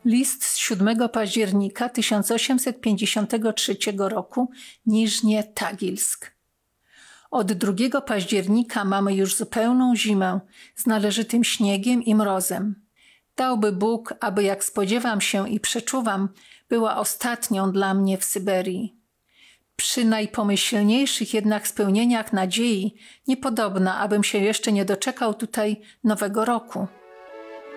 List z 7 października 1853 roku, Niżnie Tagilsk. Od 2 października mamy już zupełną zimę z należytym śniegiem i mrozem. Dałby Bóg, aby jak spodziewam się i przeczuwam, była ostatnią dla mnie w Syberii. Przy najpomyślniejszych jednak spełnieniach nadziei niepodobna, abym się jeszcze nie doczekał tutaj nowego roku.